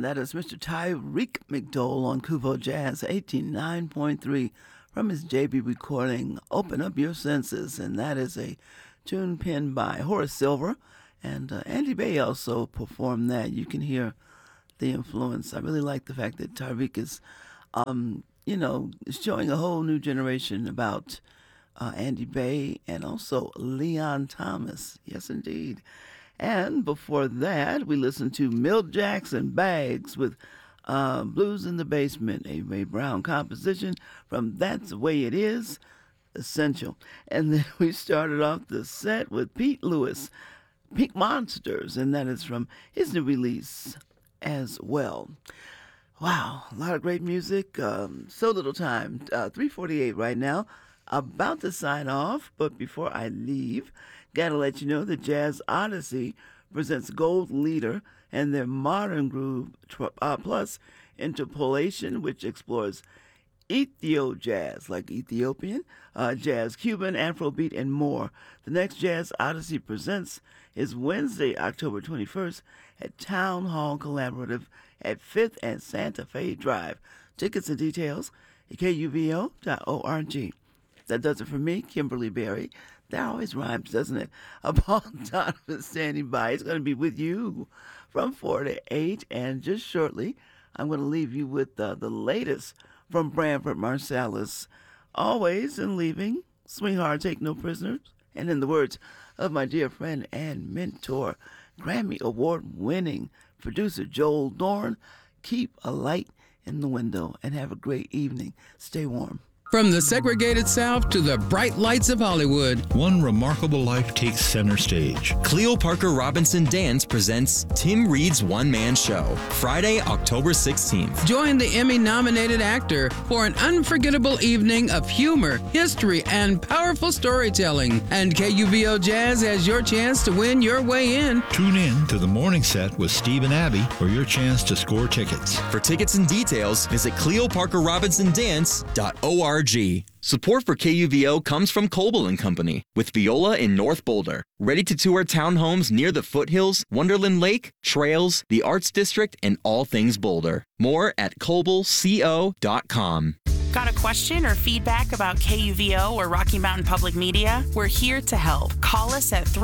And that is Mr. Tyreek McDowell on Kuvo Jazz 89.3 from his JB recording, Open Up Your Senses. And that is a tune penned by Horace Silver. And Andy Bay also performed that. You can hear the influence. I really like the fact that Tyreek is, showing a whole new generation about Andy Bay and also Leon Thomas. Yes, indeed. And before that, we listened to Milt Jackson Bags with Blues in the Basement, a Ray Brown composition from That's the Way It Is, Essential. And then we started off the set with Pete Lewis, Pink Monsters, and that is from his new release as well. Wow, a lot of great music. So little time, 3:48 right now. About to sign off, but before I leave, gotta let you know that Jazz Odyssey presents Gold Leader and their Modern Groove Plus interpolation, which explores Ethio jazz, like Ethiopian, jazz, Cuban, Afrobeat, and more. The next Jazz Odyssey Presents is Wednesday, October 21st at Town Hall Collaborative at 5th and Santa Fe Drive. Tickets and details at kuvo.org. That does it for me, Kimberly Berry. That always rhymes, doesn't it? Paul Donovan standing by. He's going to be with you from 4 to 8. And just shortly, I'm going to leave you with the latest from Branford Marsalis. Always in leaving, swing hard, take no prisoners. And in the words of my dear friend and mentor, Grammy Award-winning producer Joel Dorn, keep a light in the window and have a great evening. Stay warm. From the segregated South to the bright lights of Hollywood, one remarkable life takes center stage. Cleo Parker Robinson Dance presents Tim Reed's one-man show, Friday, October 16th. Join the Emmy-nominated actor for an unforgettable evening of humor, history, and powerful storytelling. And KUVO Jazz has your chance to win your way in. Tune in to the morning set with Steve and Abby for your chance to score tickets. For tickets and details, visit CleoParkerRobinsonDance.org. Support for KUVO comes from Coble & Company, with Viola in North Boulder. Ready to tour townhomes near the foothills, Wonderland Lake, trails, the Arts District, and all things Boulder. More at CobleCO.com. Got a question or feedback about KUVO or Rocky Mountain Public Media? We're here to help. Call us at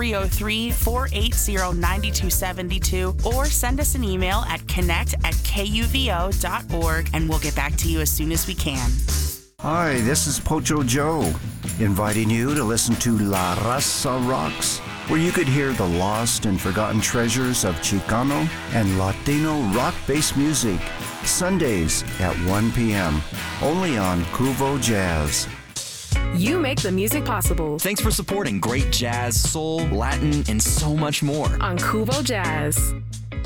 303-480-9272 or send us an email at connect@kuvo.org and we'll get back to you as soon as we can. Hi, this is Pocho Joe, inviting you to listen to La Raza Rocks, where you could hear the lost and forgotten treasures of Chicano and Latino rock-based music, Sundays at 1 p.m., only on Kuvo Jazz. You make the music possible. Thanks for supporting great jazz, soul, Latin, and so much more on Kuvo Jazz.